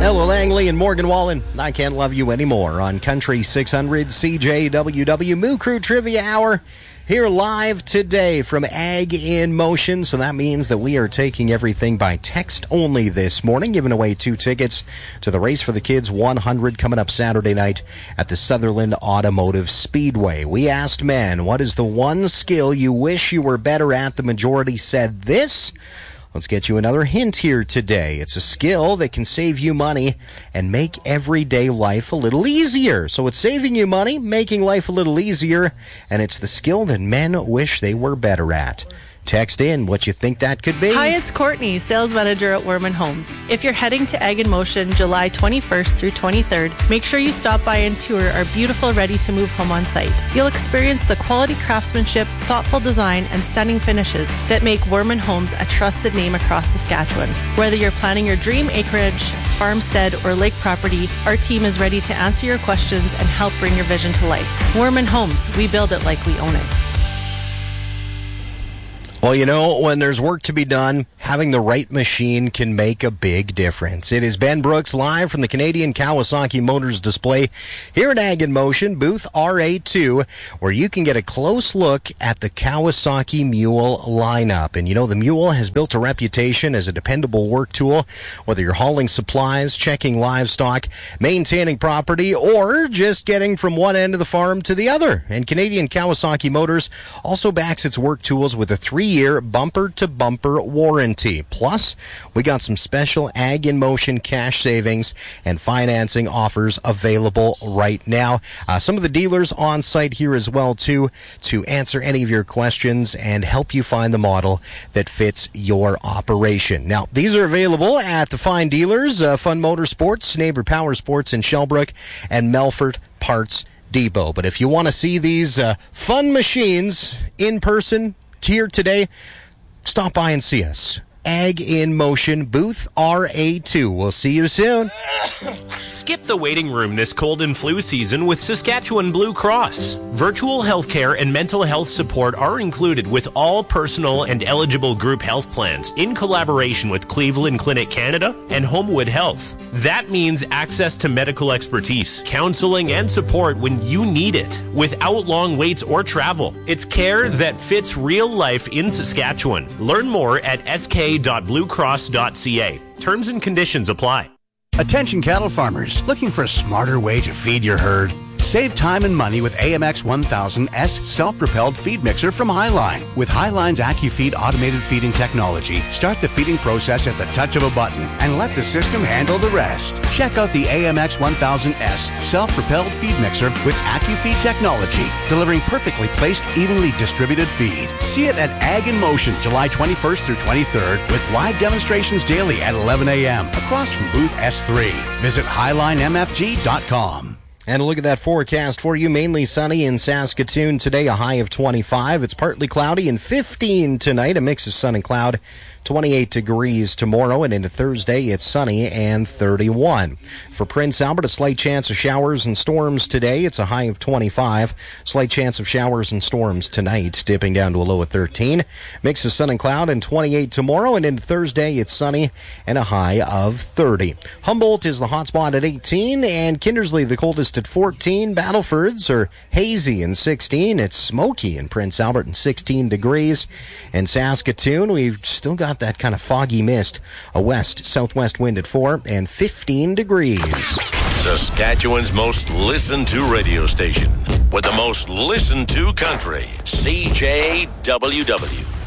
Ella Langley and Morgan Wallen, I Can't Love You Anymore on Country 600 CJWW Moo Crew Trivia Hour. Here live today from Ag in Motion. So that means that we are taking everything by text only this morning, giving away 2 tickets to the Race for the Kids 100 coming up Saturday night at the Sutherland Automotive Speedway. We asked men, what is the one skill you wish you were better at? The majority said this. Let's get you another hint here today. It's a skill that can save you money and make everyday life a little easier. So it's saving you money, making life a little easier, and it's the skill that men wish they were better at. Text in what you think that could be. Hi, it's Courtney, sales manager at Werman Homes. If you're heading to Ag in Motion July 21st through 23rd, make sure you stop by and tour our beautiful ready-to-move home on site. You'll experience the quality craftsmanship, thoughtful design, and stunning finishes that make Werman Homes a trusted name across Saskatchewan. Whether you're planning your dream acreage, farmstead, or lake property, our team is ready to answer your questions and help bring your vision to life. Werman Homes, we build it like we own it. Well, you know, when there's work to be done, having the right machine can make a big difference. It is Ben Brooks live from the Canadian Kawasaki Motors display here at Ag in Motion, booth RA2, where you can get a close look at the Kawasaki Mule lineup. And you know, the Mule has built a reputation as a dependable work tool, whether you're hauling supplies, checking livestock, maintaining property, or just getting from one end of the farm to the other. And Canadian Kawasaki Motors also backs its work tools with a 3-year bumper-to-bumper warranty. Plus, we got some special Ag in Motion cash savings and financing offers available right now. Some of the dealers on site here as well, too, to answer any of your questions and help you find the model that fits your operation. Now, these are available at the fine dealers, Fun Motorsports, Neighbor Power Sports in Shellbrook, and Melfort Parts Depot. But if you want to see these fun machines in person here today, stop by and see us. Ag in Motion, booth RA2. We'll see you soon. Skip the waiting room this cold and flu season with Saskatchewan Blue Cross. Virtual healthcare and mental health support are included with all personal and eligible group health plans in collaboration with Cleveland Clinic Canada and Homewood Health. That means access to medical expertise, counseling, and support when you need it without long waits or travel. It's care that fits real life in Saskatchewan. Learn more at sk.bluecross.ca. Terms and conditions apply. Attention cattle farmers, looking for a smarter way to feed your herd? Save time and money with AMX 1000S self-propelled feed mixer from Highline. With Highline's AccuFeed automated feeding technology, start the feeding process at the touch of a button and let the system handle the rest. Check out the AMX 1000S self-propelled feed mixer with AccuFeed technology, delivering perfectly placed, evenly distributed feed. See it at Ag in Motion, July 21st through 23rd, with live demonstrations daily at 11 a.m. across from booth S3. Visit HighlineMFG.com. And a look at that forecast for you. Mainly sunny in Saskatoon today, a high of 25. It's partly cloudy and 15 tonight, a mix of sun and cloud. 28 degrees tomorrow, and into Thursday, it's sunny and 31. For Prince Albert, a slight chance of showers and storms today. It's a high of 25. Slight chance of showers and storms tonight, dipping down to a low of 13. Mix of sun and cloud, and 28 tomorrow, and into Thursday, it's sunny and a high of 30. Humboldt is the hot spot at 18, and Kindersley the coldest at 14. Battlefords are hazy in 16. It's smoky in Prince Albert and 16 degrees. In Saskatoon, we've still got that kind of foggy mist, a west-southwest wind at 4 and 15 degrees. Saskatchewan's most listened to radio station with the most listened to country, CJWW.